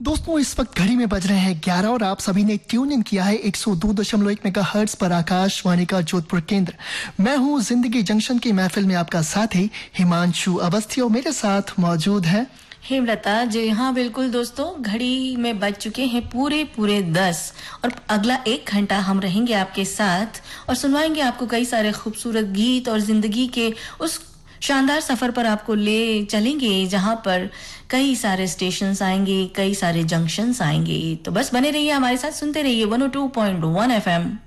दोस्तों इस वक्त घड़ी में बज रहे हैं 11 और आप सभी ने ट्यून इन किया है 102.1 मेगाहर्ट्ज पर आकाशवाणी का जोधपुर केंद्र। मैं हूं जिंदगी जंक्शन की महफिल में आपका साथी हिमांशु अवस्थी और मेरे साथ मौजूद है हेमलता जी। हाँ बिल्कुल दोस्तों, घड़ी में बज चुके हैं पूरे 10 और अगला 1 घंटा हम रहेंगे आपके साथ और सुनवाएंगे आपको कई सारे खूबसूरत गीत और जिंदगी के उस शानदार सफर पर आपको ले चलेंगे जहां पर कई सारे स्टेशंस आएंगे, कई सारे जंक्शंस आएंगे। तो बस बने रहिए हमारे साथ, सुनते रहिए 102.1 FM।